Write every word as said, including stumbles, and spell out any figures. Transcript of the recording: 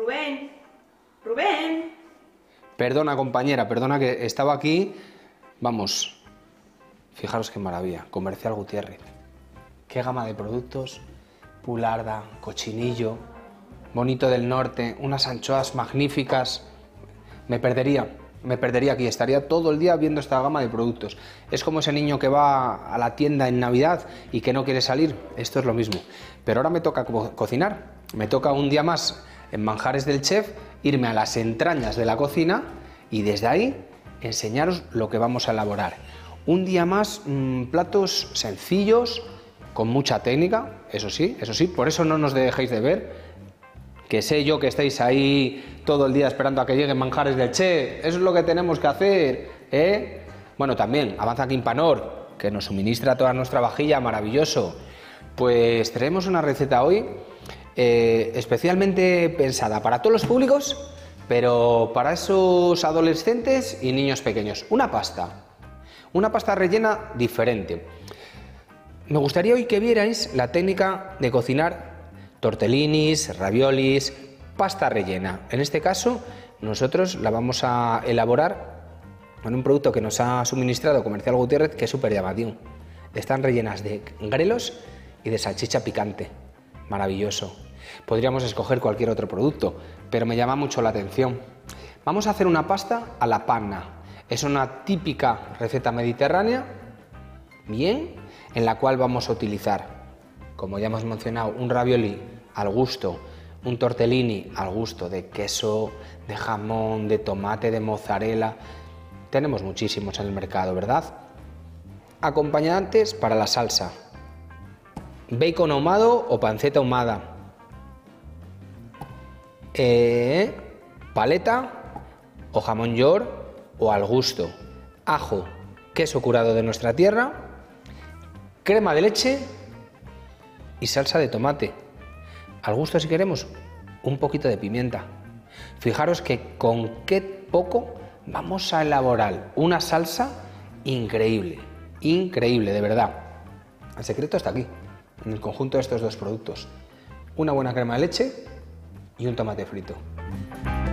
Rubén, Rubén. Perdona, compañera, perdona que estaba aquí. Vamos, fijaros qué maravilla. Comercial Gutiérrez. Qué gama de productos. Pularda, cochinillo, bonito del norte, unas anchoas magníficas. Me perdería, me perdería aquí. Estaría todo el día viendo esta gama de productos. Es como ese niño que va a la tienda en Navidad y que no quiere salir. Esto es lo mismo. Pero ahora me toca co- cocinar. Me toca un día más en Manjares del Chef irme a las entrañas de la cocina y desde ahí enseñaros lo que vamos a elaborar. Un día más, mmm, platos sencillos, con mucha técnica, eso sí, eso sí, por eso no nos dejéis de ver, que sé yo que estáis ahí todo el día esperando a que lleguen Manjares del Chef, eso es lo que tenemos que hacer, ¿eh? Bueno, también Avanza Quimpanor, que nos suministra toda nuestra vajilla, maravilloso. Pues traemos una receta hoy eh, especialmente pensada para todos los públicos, pero para esos adolescentes y niños pequeños. Una pasta, una pasta rellena diferente. Me gustaría hoy que vierais la técnica de cocinar tortellinis, raviolis, pasta rellena. En este caso, nosotros la vamos a elaborar con un producto que nos ha suministrado Comercial Gutiérrez, que es súper llamativo. Están rellenas de grelos y de salchicha picante. Maravilloso. Podríamos escoger cualquier otro producto, pero me llama mucho la atención. Vamos a hacer una pasta a la panna. Es una típica receta mediterránea, bien, en la cual vamos a utilizar, como ya hemos mencionado, un ravioli al gusto, un tortellini al gusto de queso, de jamón, de tomate, de mozzarella. Tenemos muchísimos en el mercado, ¿verdad? Acompañantes para la salsa: bacon ahumado o panceta ahumada, eh, paleta o jamón york o al gusto, ajo, queso curado de nuestra tierra, crema de leche y salsa de tomate. Al gusto, si queremos, un poquito de pimienta. Fijaros que con qué poco vamos a elaborar una salsa increíble, increíble, de verdad. El secreto está aquí, en el conjunto de estos dos productos: una buena crema de leche y un tomate frito.